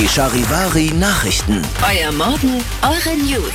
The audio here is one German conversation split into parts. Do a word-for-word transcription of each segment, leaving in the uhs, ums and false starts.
Die Charivari Nachrichten. Euer Morgen, eure News.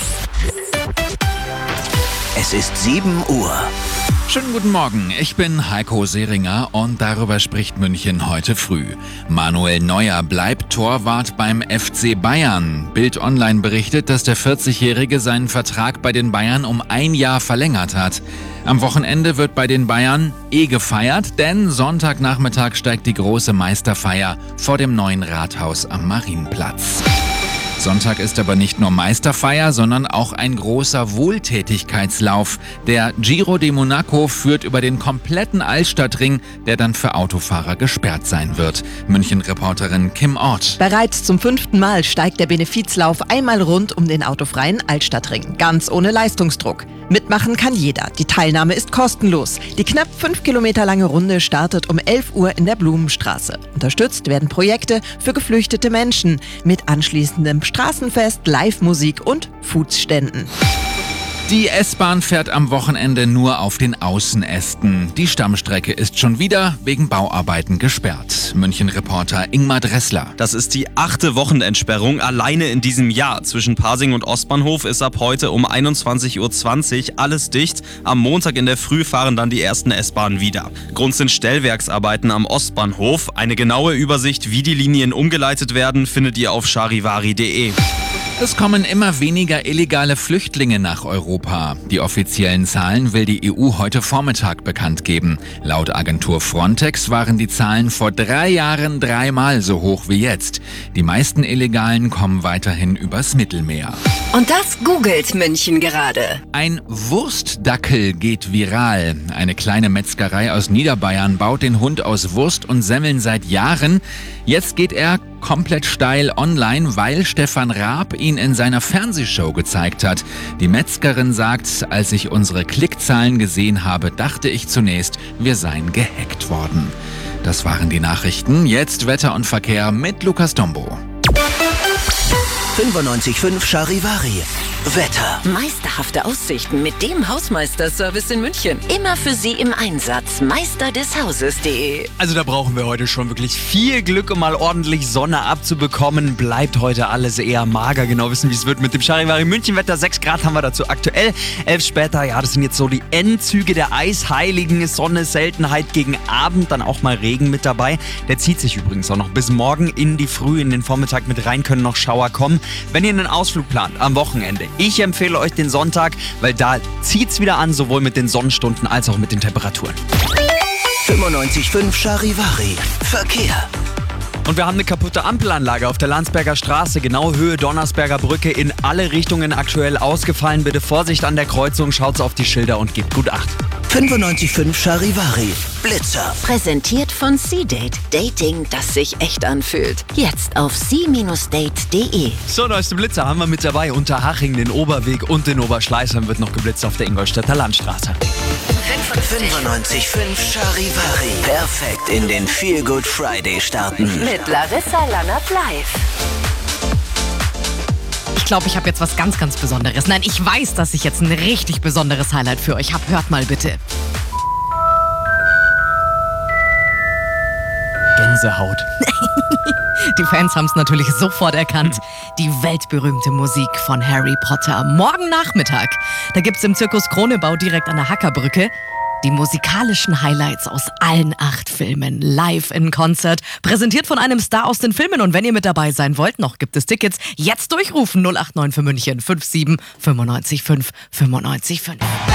Es ist sieben Uhr. Schönen guten Morgen, ich bin Heiko Seringer und darüber spricht München heute früh. Manuel Neuer bleibt Torwart beim F C Bayern. Bild Online berichtet, dass der vierzigjährige seinen Vertrag bei den Bayern um ein Jahr verlängert hat. Am Wochenende wird bei den Bayern eh gefeiert, denn Sonntagnachmittag steigt die große Meisterfeier vor dem neuen Rathaus am Marienplatz. Sonntag ist aber nicht nur Meisterfeier, sondern auch ein großer Wohltätigkeitslauf. Der Giro di Monaco führt über den kompletten Altstadtring, der dann für Autofahrer gesperrt sein wird. München-Reporterin Kim Ort. Bereits zum fünften Mal steigt der Benefizlauf einmal rund um den autofreien Altstadtring, ganz ohne Leistungsdruck. Mitmachen kann jeder. Die Teilnahme ist kostenlos. Die knapp fünf Kilometer lange Runde startet um elf Uhr in der Blumenstraße. Unterstützt werden Projekte für geflüchtete Menschen mit anschließendem Straßenfest, Live-Musik und Foodständen. Die S-Bahn fährt am Wochenende nur auf den Außenästen. Die Stammstrecke ist schon wieder wegen Bauarbeiten gesperrt. München-Reporter Ingmar Dressler. Das ist die achte Wochenendsperrung alleine in diesem Jahr. Zwischen Pasing und Ostbahnhof ist ab heute um einundzwanzig Uhr zwanzig alles dicht. Am Montag in der Früh fahren dann die ersten S-Bahnen wieder. Grund sind Stellwerksarbeiten am Ostbahnhof. Eine genaue Übersicht, wie die Linien umgeleitet werden, findet ihr auf charivari punkt de. Es kommen immer weniger illegale Flüchtlinge nach Europa. Die offiziellen Zahlen will die E U heute Vormittag bekannt geben. Laut Agentur Frontex waren die Zahlen vor drei Jahren dreimal so hoch wie jetzt. Die meisten Illegalen kommen weiterhin übers Mittelmeer. Und das googelt München gerade. Ein Wurstdackel geht viral. Eine kleine Metzgerei aus Niederbayern baut den Hund aus Wurst und Semmeln seit Jahren. Jetzt geht er komplett steil online, weil Stefan Raab ihn in seiner Fernsehshow gezeigt hat. Die Metzgerin sagt, als ich unsere Klickzahlen gesehen habe, dachte ich zunächst, wir seien gehackt worden. Das waren die Nachrichten. Jetzt Wetter und Verkehr mit Lukas Dombo. fünfundneunzig Komma fünf Charivari. Wetter. Meisterhafte Aussichten mit dem Hausmeisterservice in München. Immer für Sie im Einsatz. Meister des Hauses punkt de. Also da brauchen wir heute schon wirklich viel Glück, um mal ordentlich Sonne abzubekommen. Bleibt heute alles eher mager. Genau wissen, wie es wird mit dem Charivari München-Wetter. sechs Grad haben wir dazu aktuell. elf später, ja, das sind jetzt so die Endzüge der Eisheiligen. Sonne, Seltenheit gegen Abend, dann auch mal Regen mit dabei. Der zieht sich übrigens auch noch bis morgen in die Früh, in den Vormittag mit rein, können noch Schauer kommen. Wenn ihr einen Ausflug plant am Wochenende, ich empfehle euch den Sonntag, weil da zieht's wieder an, sowohl mit den Sonnenstunden als auch mit den Temperaturen. fünfundneunzig Komma fünf Charivari. Verkehr. Und wir haben eine kaputte Ampelanlage auf der Landsberger Straße, genau Höhe Donnersberger Brücke, in alle Richtungen aktuell ausgefallen. Bitte Vorsicht an der Kreuzung, schaut auf die Schilder und gebt gut Acht. fünfundneunzig Komma fünf Charivari. Blitzer. Präsentiert von C-Date. Dating, das sich echt anfühlt. Jetzt auf c Bindestrich date punkt de. So, neueste Blitzer haben wir mit dabei. Unterhaching, den Oberweg und den Oberschleißheim wird noch geblitzt auf der Ingolstädter Landstraße. fünfundneunzig Komma fünf Charivari. Perfekt in den Feel Good Friday starten. Mit Larissa Lannert live. Ich glaube, ich habe jetzt was ganz, ganz Besonderes. Nein, ich weiß, dass ich jetzt ein richtig besonderes Highlight für euch habe. Hört mal bitte. Gänsehaut. Die Fans haben es natürlich sofort erkannt. Die weltberühmte Musik von Harry Potter. Morgen Nachmittag. Da gibt's im Zirkus Kronebau direkt an der Hackerbbrücke die musikalischen Highlights aus allen acht Filmen live in Konzert. Präsentiert von einem Star aus den Filmen. Und wenn ihr mit dabei sein wollt, noch gibt es Tickets. Jetzt durchrufen null acht neun für München fünf sieben fünf neun fünf fünf neun fünf.